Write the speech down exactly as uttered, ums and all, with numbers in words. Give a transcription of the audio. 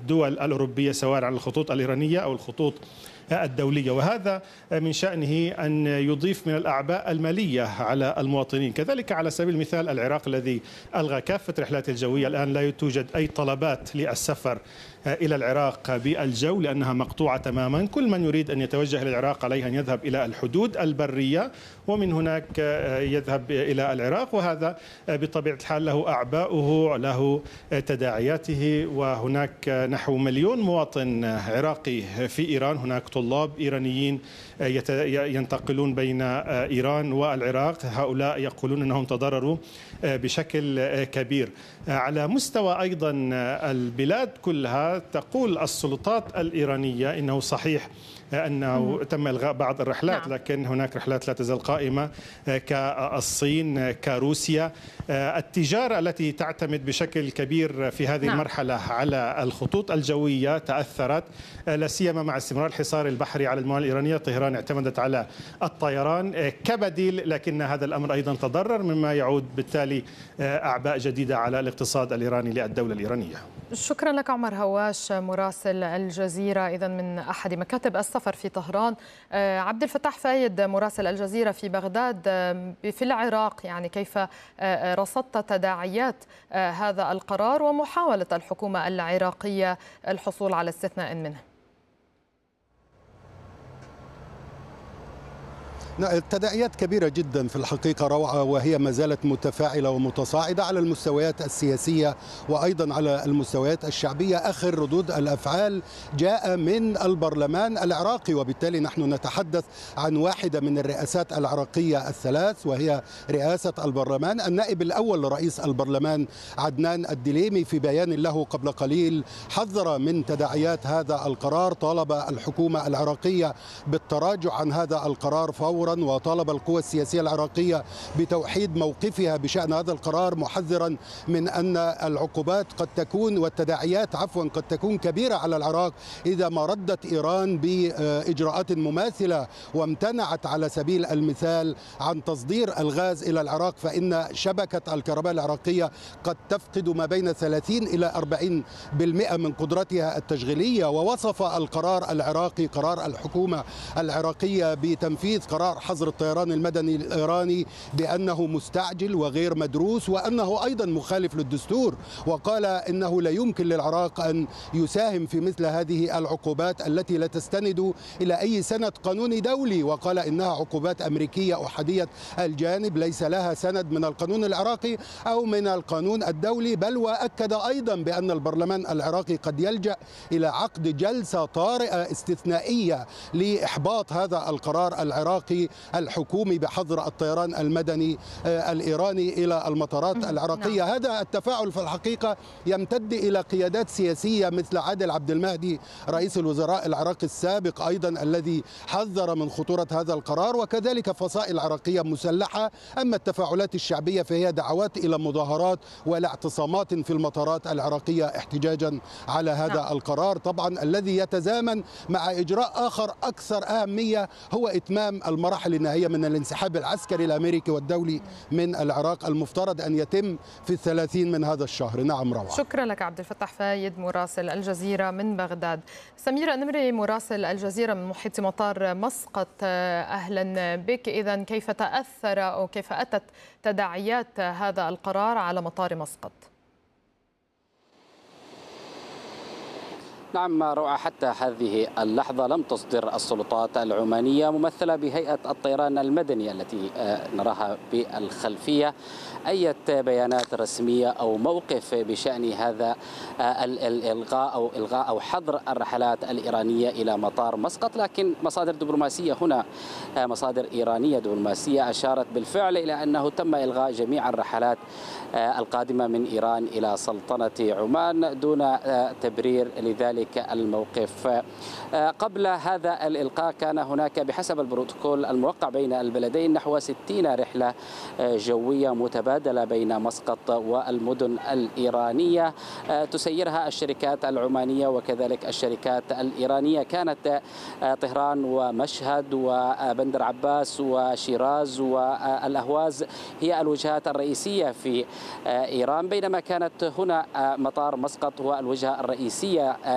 الدول الأوروبية سواء على الخطوط الإيرانية أو الخطوط الدولية، وهذا من شأنه أن يضيف من الأعباء المالية على المواطنين. كذلك على سبيل المثال العراق الذي ألغى كافة رحلاته الجوية، الآن لا توجد أي طلبات للسفر إلى العراق بالجو لأنها مقطوعة تماما. كل من يريد أن يتوجه إلى العراق عليه أن يذهب إلى الحدود البرية ومن هناك يذهب إلى العراق، وهذا بطبيعة الحال له أعباؤه، له تداعياته. وهناك نحو مليون مواطن عراقي في إيران، هناك طلاب إيرانيين ينتقلون بين إيران والعراق، هؤلاء يقولون أنهم تضرروا بشكل كبير. على مستوى أيضا البلاد كلها تقول السلطات الإيرانية إنه صحيح أنه تم إلغاء بعض الرحلات، لكن هناك رحلات لا تزال قائمة كالصين كروسيا. التجارة التي تعتمد بشكل كبير في هذه المرحلة على الخطوط الجوية تأثرت، لا سيما مع استمرار الحصار البحري على الموانئ الإيرانية. طهران اعتمدت على الطيران كبديل، لكن هذا الأمر أيضا تضرر مما يعود بالتالي أعباء جديدة على الاقتصاد الإيراني للدولة الإيرانية. شكرا لك عمر هواش مراسل الجزيرة إذن من أحد مكاتب السفر في طهران. عبد الفتاح فايد مراسل الجزيرة في بغداد في العراق، يعني كيف رصدت تداعيات هذا القرار ومحاولة الحكومة العراقية الحصول على استثناء منه؟ التداعيات كبيرة جدا في الحقيقة روعة، وهي ما زالت متفاعلة ومتصاعدة على المستويات السياسية وأيضا على المستويات الشعبية. آخر ردود الأفعال جاء من البرلمان العراقي، وبالتالي نحن نتحدث عن واحدة من الرئاسات العراقية الثلاث وهي رئاسة البرلمان. النائب الأول لرئيس البرلمان عدنان الدليمي في بيان له قبل قليل حذر من تداعيات هذا القرار، طالب الحكومة العراقية بالتراجع عن هذا القرار فورا، وطالب القوى السياسية العراقية بتوحيد موقفها بشأن هذا القرار، محذرا من أن العقوبات قد تكون والتداعيات عفوا قد تكون كبيرة على العراق إذا ما ردت إيران بإجراءات مماثلة وامتنعت على سبيل المثال عن تصدير الغاز إلى العراق، فإن شبكة الكهرباء العراقية قد تفقد ما بين ثلاثين إلى أربعين بالمئة من قدرتها التشغيلية. ووصف القرار العراقي قرار الحكومة العراقية بتنفيذ قرار حظر الطيران المدني الإيراني بأنه مستعجل وغير مدروس، وأنه أيضا مخالف للدستور، وقال إنه لا يمكن للعراق أن يساهم في مثل هذه العقوبات التي لا تستند إلى أي سند قانوني دولي، وقال إنها عقوبات أمريكية أحادية الجانب ليس لها سند من القانون العراقي أو من القانون الدولي. بل وأكد أيضا بأن البرلمان العراقي قد يلجأ إلى عقد جلسة طارئة استثنائية لإحباط هذا القرار العراقي الحكومي بحظر الطيران المدني الإيراني إلى المطارات العراقية. نعم. هذا التفاعل في الحقيقة يمتد إلى قيادات سياسية مثل عادل عبد المهدي رئيس الوزراء العراقي السابق أيضا الذي حذر من خطورة هذا القرار، وكذلك فصائل عراقية مسلحة. أما التفاعلات الشعبية فهي دعوات إلى مظاهرات ولا اعتصامات في المطارات العراقية احتجاجا على هذا نعم. القرار طبعا الذي يتزامن مع إجراء آخر أكثر أهمية، هو إتمام المراحل النهائية من الانسحاب العسكري الأمريكي والدولي من العراق، المفترض أن يتم في الثلاثين من هذا الشهر. نعم روعة. شكرا لك عبد الفتاح فايد مراسل الجزيرة من بغداد. سميرة النمري مراسل الجزيرة من محيط مطار مسقط، أهلا بك. إذن كيف تأثر أو كيف أتت تداعيات هذا القرار على مطار مسقط؟ نعم روعة، حتى هذه اللحظة لم تصدر السلطات العمانية ممثلة بهيئة الطيران المدني التي نراها بالخلفية أي بيانات رسمية أو موقف بشأن هذا الإلغاء أو إلغاء أو حظر الرحلات الإيرانية إلى مطار مسقط. لكن مصادر دبلوماسية هنا، مصادر إيرانية دبلوماسية، أشارت بالفعل إلى أنه تم إلغاء جميع الرحلات القادمة من إيران إلى سلطنة عمان دون تبرير لذلك الموقف. قبل هذا الإلقاء كان هناك بحسب البروتوكول الموقع بين البلدين نحو ستين رحلة جوية متبادلة بين مسقط والمدن الإيرانية تسيرها الشركات العمانية وكذلك الشركات الإيرانية. كانت طهران ومشهد وبندر عباس وشيراز والأهواز هي الوجهات الرئيسية في إيران، بينما كانت هنا مطار مسقط هو الوجهة الرئيسية